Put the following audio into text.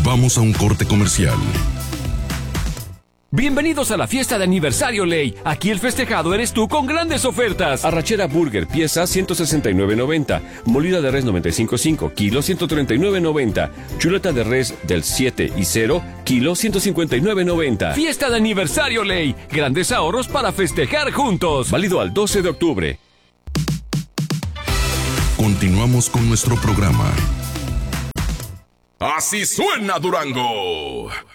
Vamos a un corte comercial. Bienvenidos a la fiesta de aniversario Ley. Aquí el festejado eres tú con grandes ofertas. Arrachera Burger, pieza 169.90. Molida de res 95.5, kilo 139.90. Chuleta de res del 7 y 0, kilo 159.90. Fiesta de aniversario Ley. Grandes ahorros para festejar juntos. Válido al 12 de octubre. Continuamos con nuestro programa. Así suena Durango.